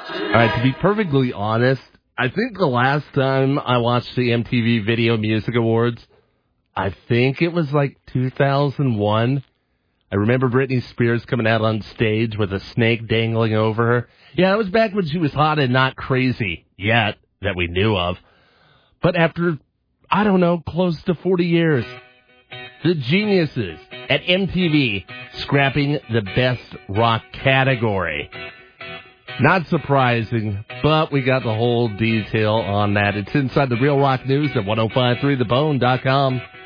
All right, to be perfectly honest, I think the last time I watched the MTV Video Music Awards, I think it was like 2001. I remember Britney Spears coming out on stage with a snake dangling over her. Yeah, it was back when she was hot and not crazy yet that we knew of. But after, I don't know, close to 40 years, the geniuses at MTV scrapping the best rock category. Not surprising, but we got the whole detail on that. It's inside the Real Rock News at 1053thebone.com.